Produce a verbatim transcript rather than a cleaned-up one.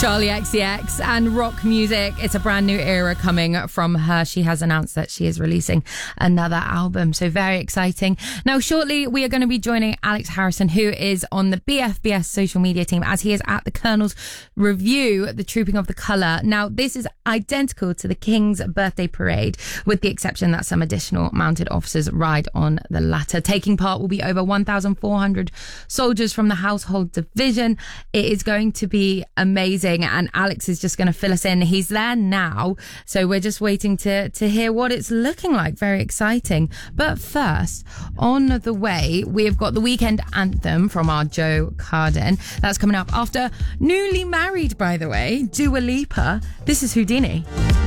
Charlie X C X and rock music. It's a brand new era coming from her. She has announced that she is releasing another album, so very exciting. Now, shortly, we are going to be joining Alex Harrison, who is on the B F B S social media team, as he is at the Colonel's review, The Trooping of the Colour. Now, this is identical to the King's birthday parade, with the exception that some additional mounted officers ride on the latter. Taking part will be over one thousand four hundred soldiers from the Household Division. It is going to be amazing. And Alex is just going to fill us in. He's there now, so we're just waiting to to hear what it's looking like. Very exciting. But first, on the way, we have got the weekend anthem from our Joe Carden. That's coming up after newly married, by the way, Dua Lipa. This is Houdini.